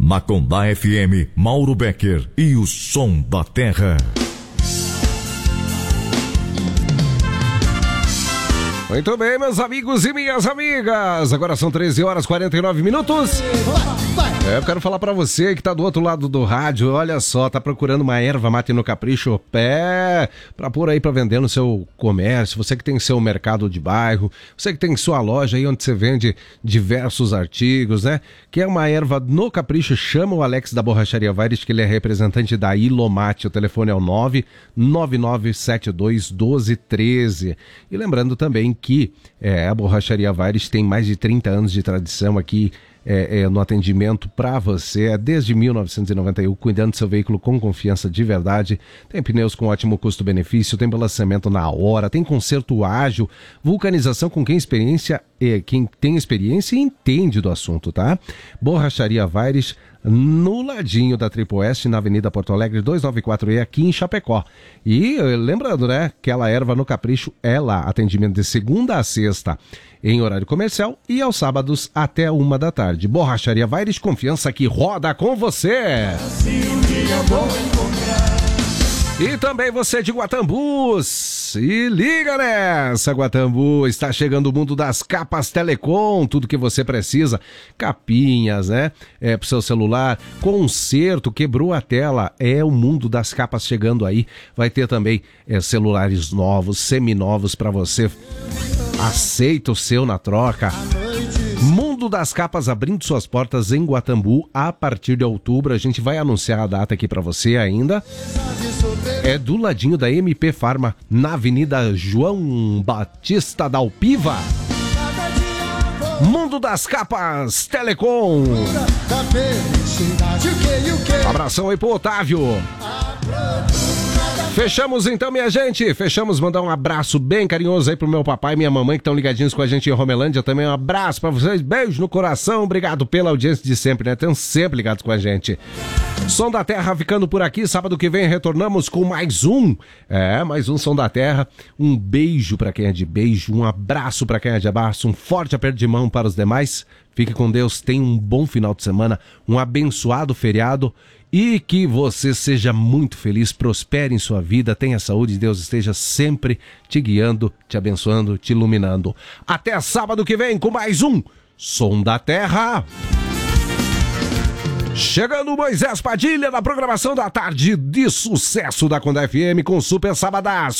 Macondá FM, Mauro Becker e o Som da Terra. Muito bem, meus amigos e minhas amigas. Agora são 13 horas e 49 minutos. Eu quero falar pra você que tá do outro lado do rádio. Olha só, tá procurando uma erva mate no Capricho Pé pra pôr aí pra vender no seu comércio. Você que tem seu mercado de bairro, você que tem sua loja aí onde você vende diversos artigos, né? Que é uma erva no Capricho, chama o Alex da Borracharia Vaires, que ele é representante da Ilomate. O telefone é o 999721213. E lembrando também que a Borracharia Vaires tem mais de 30 anos de tradição aqui no atendimento para você, desde 1991, cuidando do seu veículo com confiança de verdade. Tem pneus com ótimo custo-benefício, tem balanceamento na hora, tem conserto ágil, vulcanização com quem tem experiência e entende do assunto, tá? Borracharia Vaires, no ladinho da Triple Oeste, na Avenida Porto Alegre 294E, aqui em Chapecó. E lembrando, né, aquela erva no Capricho é lá, atendimento de segunda a sexta em horário comercial e aos sábados até 1 da tarde. Borracharia Vaires, confiança que roda com você. E também você de Guatambu, se liga nessa, Guatambu, está chegando o mundo das capas Telecom, tudo que você precisa, capinhas, né, pro seu celular, conserto, quebrou a tela, é o mundo das capas chegando aí, vai ter também celulares novos, seminovos para você, aceita o seu na troca. Mundo das Capas abrindo suas portas em Guatambu a partir de outubro. A gente vai anunciar a data aqui pra você ainda. É do ladinho da MP Farma, na Avenida João Batista da Alpiva. Mundo das Capas Telecom. Abração aí pro Otávio. Fechamos então, minha gente. Fechamos, mandar um abraço bem carinhoso aí pro meu papai e minha mamãe que estão ligadinhos com a gente em Romelândia. Também um abraço pra vocês, beijo no coração. Obrigado pela audiência de sempre, né? Estão sempre ligados com a gente. Som da Terra ficando por aqui. Sábado que vem retornamos com mais um. Mais um Som da Terra. Um beijo pra quem é de beijo, um abraço pra quem é de abraço, um forte aperto de mão para os demais. Fique com Deus, tenha um bom final de semana, um abençoado feriado. E que você seja muito feliz, prospere em sua vida, tenha saúde, Deus esteja sempre te guiando, te abençoando, te iluminando. Até sábado que vem com mais um Som da Terra. Chegando Moisés Padilha na programação da tarde de sucesso da Conda FM com Super Sabadaço.